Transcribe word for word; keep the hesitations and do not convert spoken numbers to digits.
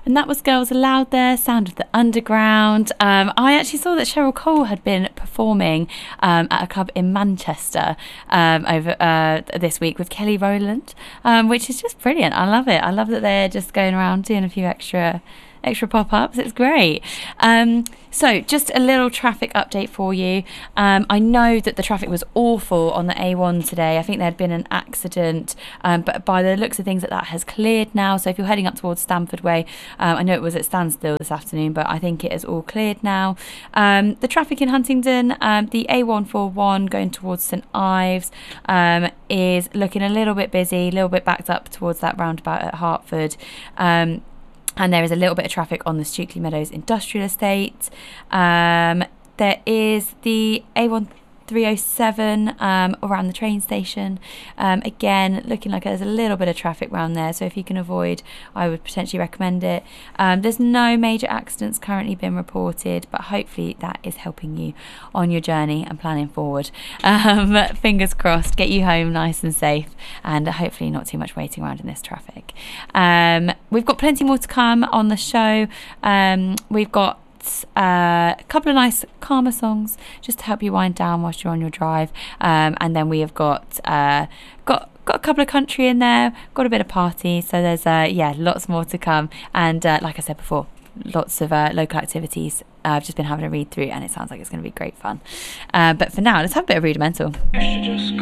And that was Girls Aloud there, Sound of the Underground. Um, I actually saw that Cheryl Cole had been performing um, at a club in Manchester um, over uh, this week with Kelly Rowland, um, which is just brilliant. I love it. I love that they're just going around doing a few extra extra pop-ups. It's great. Um, so just a little traffic update for you. Um, I know that the traffic was awful on the A one today. I think there had been an accident, um, but by the looks of things that that has cleared now. So if you're heading up towards Stamford Way, um, I know it was at standstill this afternoon, but I think it is all cleared now. Um, the traffic in Huntingdon, um, the A one forty-one going towards St Ives um, is looking a little bit busy, a little bit backed up towards that roundabout at Hertford. Um, And there is a little bit of traffic on the Stukely Meadows Industrial Estate. Um, there is the A one three oh seven um, around the train station. Um, again, looking like there's a little bit of traffic around there. So if you can avoid, I would potentially recommend it. Um, there's no major accidents currently been reported, but hopefully that is helping you on your journey and planning forward. Um, fingers crossed, get you home nice and safe, and hopefully not too much waiting around in this traffic. Um, we've got plenty more to come on the show. Um, we've got Uh, a couple of nice calmer songs just to help you wind down whilst you're on your drive, um, and then we have got uh, got got a couple of country in there, got a bit of party, so there's uh, yeah lots more to come, and uh, like I said before, lots of uh, local activities. uh, I've just been having a read through and it sounds like it's going to be great fun, uh, but for now let's have a bit of Rudimental.